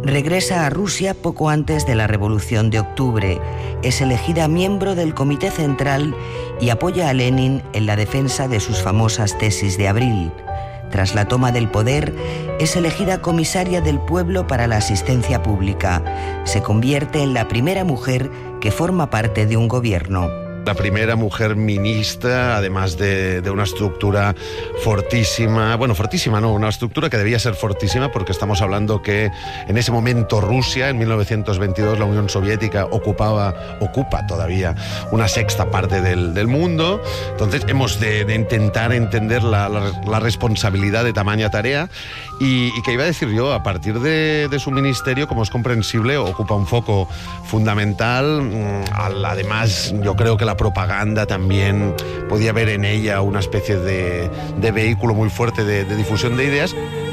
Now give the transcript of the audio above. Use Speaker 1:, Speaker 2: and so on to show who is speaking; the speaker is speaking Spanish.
Speaker 1: Regresa a Rusia poco antes de la Revolución de Octubre. Es elegida miembro del Comité Central y apoya a Lenin en la defensa de sus famosas tesis de abril. Tras la toma del poder, es elegida comisaria del pueblo para la asistencia pública. Se convierte en la primera mujer que forma parte de un gobierno.
Speaker 2: La primera mujer ministra, además de una estructura fortísima, bueno, fortísima no, una estructura que debía ser fortísima porque estamos hablando que en ese momento Rusia, en 1922, la Unión Soviética ocupa todavía una sexta parte del mundo. Entonces hemos de intentar entender la responsabilidad de tamaña tarea y que iba a decir yo, a partir de su ministerio, como es comprensible, ocupa un foco fundamental. Además, yo creo que la propaganda también podía ver en ella una especie de vehículo muy fuerte de difusión de ideas.